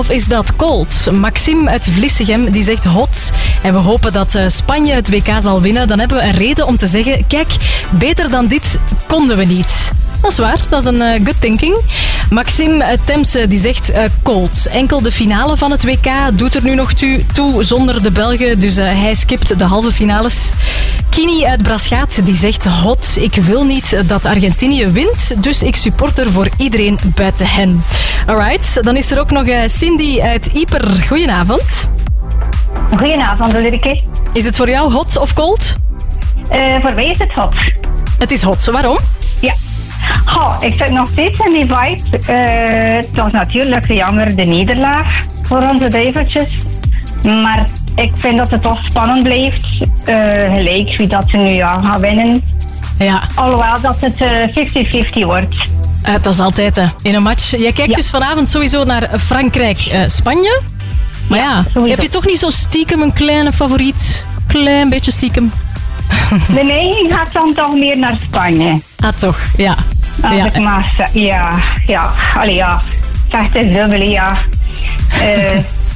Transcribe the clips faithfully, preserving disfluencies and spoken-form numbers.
Of is dat cold? Maxime uit Vlissegem die zegt hot. En we hopen dat Spanje het W K zal winnen. Dan hebben we een reden om te zeggen, kijk, beter dan dit konden we niet. Dat is waar, dat is een uh, good thinking. Maxime uit Temse die zegt uh, cold. Enkel de finale van het W K doet er nu nog tu- toe zonder de Belgen. Dus uh, hij skipt de halve finales. Kini uit Braschaat die zegt hot. Ik wil niet dat Argentinië wint. Dus ik supporter voor iedereen buiten hen. Alright, dan is er ook nog uh, Cindy uit Ieper. Goedenavond. Goedenavond, Ulrike. Is het voor jou hot of cold? Uh, voor mij is het hot. Het is hot, waarom? Ja. Oh, ik zit nog steeds in die vibe. Uh, het was natuurlijk jammer de nederlaag voor onze duiveltjes. Maar ik vind dat het toch spannend blijft. Uh, gelijk wie dat ze nu ja, gaan winnen. Ja. Alhoewel dat het uh, vijftig vijftig wordt. Uh, dat is altijd uh, in een match. Jij kijkt ja. dus vanavond sowieso naar Frankrijk-Spanje. Uh, maar ja, ja heb je toch niet zo stiekem een kleine favoriet? Klein beetje stiekem. De neiging gaat dan toch meer naar Spanje. Ah, toch, ja. Als ja. ik maar, ja, ja, allee, ja. Zeg het is dubbel, ja. Uh,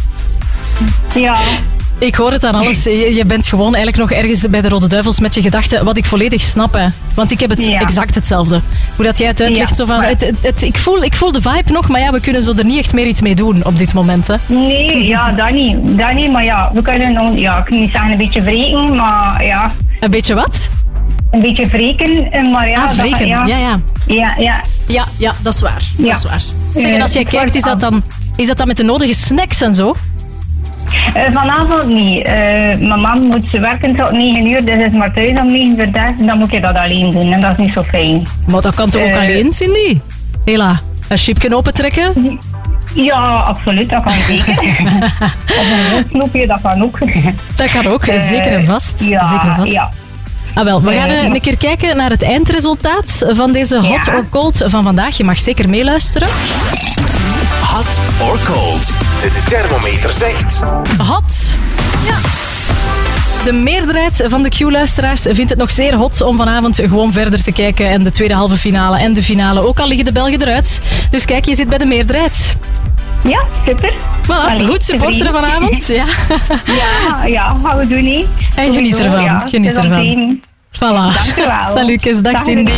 ja. Ik hoor het aan alles. Je, je bent gewoon eigenlijk nog ergens bij de Rode Duivels met je gedachten, wat ik volledig snap. Hè. Want ik heb het ja. exact hetzelfde. Hoe dat jij het uitlegt. Ja, zo van, het, het, het, ik, voel, ik voel de vibe nog, maar ja, we kunnen zo er niet echt meer iets mee doen op dit moment. Hè. Nee, ja, dat niet. Dat niet, maar ja, we kunnen nog, ja, ik kan niet zeggen een beetje wreken, maar ja. Een beetje wat? Een beetje wreken, maar ja. Ah, wreken, dat, ja. ja, ja. Ja, ja. Ja, ja, dat is waar. Ja. Dat is waar. Zeg, en als jij uh, kijkt, is dat, dan, is dat dan met de nodige snacks en zo? Uh, vanavond niet. Uh, mijn man moet werken tot negen uur, dus is maar thuis om negen uur zes. Dan moet je dat alleen doen en dat is niet zo fijn. Maar dat kan toch uh, ook alleen, Cindy? Hela, een chipje opentrekken? Ja, absoluut, dat kan zeker. Of een snoepje, dat kan ook. Dat kan ook, uh, zeker en vast. Ja, zeker en vast. Ja. Ah, wel, we gaan uh, een keer kijken naar het eindresultaat van deze hot ja. or cold van vandaag. Je mag zeker meeluisteren. Hot or cold? De thermometer zegt... Hot. Ja. De meerderheid van de Q-luisteraars vindt het nog zeer hot om vanavond gewoon verder te kijken en de tweede halve finale en de finale. Ook al liggen de Belgen eruit. Dus kijk, je zit bij de meerderheid. Ja, super. Voilà, Allee, goed supporteren vanavond. Ja, ja, ja, gaan we doen niet. En geniet ervan. Ja, geniet ervan. Voilà. Dank u wel. Salutjes, dag, dag Cindy.